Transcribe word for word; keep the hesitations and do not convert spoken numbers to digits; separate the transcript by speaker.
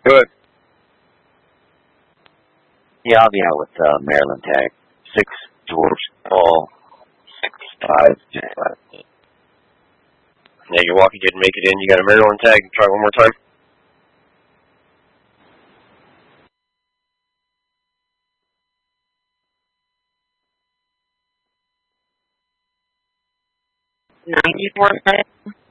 Speaker 1: Good.
Speaker 2: Yeah, I'll be out with uh, Maryland tag. Six George Paul. Six five five.
Speaker 1: Yeah, you walk, you didn't make it in. You got a Maryland tag. Try one more time.
Speaker 3: Ninety-four.